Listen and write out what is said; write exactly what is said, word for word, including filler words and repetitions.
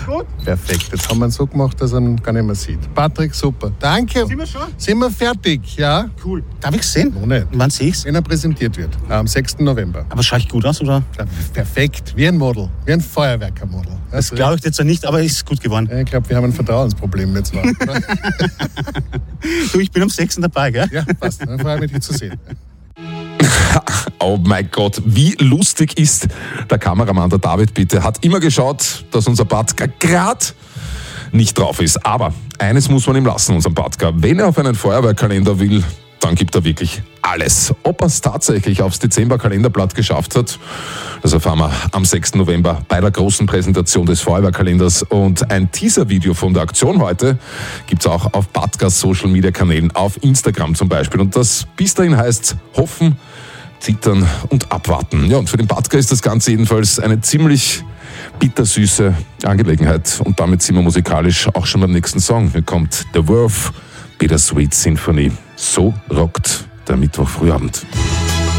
gut? Perfekt, jetzt haben wir ihn so gemacht, dass er ihn gar nicht mehr sieht. Patrick, super. Danke. Sind wir schon? Sind wir fertig, ja? Cool. Darf ich sehen? Noch nicht. Wann sehe ich's? Wenn er präsentiert wird, am sechsten November. Aber schaue ich gut aus, oder? Ja, perfekt, wie ein Model, wie ein Feuerwerkermodel. Das glaube ich jetzt nicht, aber ist gut geworden. Ich glaube, wir haben ein Vertrauensproblem jetzt mal. Du, ich bin am sechsten dabei, gell? Ja, passt. Dann freue ich mich, dich zu sehen. Oh mein Gott, wie lustig ist der Kameramann, der David, bitte. Hat immer geschaut, dass unser Batka gerade nicht drauf ist. Aber eines muss man ihm lassen, unserem Batka. Wenn er auf einen Feuerwehrkalender will, dann gibt er wirklich alles. Ob er es tatsächlich aufs Dezember-Kalenderblatt geschafft hat, das erfahren wir am sechsten November bei der großen Präsentation des Feuerwehrkalenders. Und ein Teaser-Video von der Aktion heute gibt es auch auf Batkas Social-Media-Kanälen, auf Instagram zum Beispiel. Und das bis dahin heißt hoffen, zittern und abwarten. Ja, und für den Batka ist das Ganze jedenfalls eine ziemlich bittersüße Angelegenheit. Und damit sind wir musikalisch auch schon beim nächsten Song. Hier kommt The Verve, Bittersweet Symphony. So rockt der Mittwoch-Frühabend.